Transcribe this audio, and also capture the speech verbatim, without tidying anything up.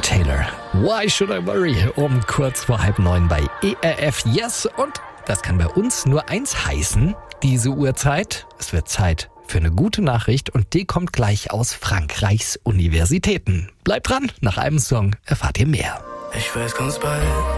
Taylor. Why should I worry? Um kurz vor halb neun bei E R F Yes. Und das kann bei uns nur eins heißen, diese Uhrzeit. Es wird Zeit für eine gute Nachricht und die kommt gleich aus Frankreichs Universitäten. Bleibt dran, nach einem Song erfahrt ihr mehr. Ich weiß ganz bald.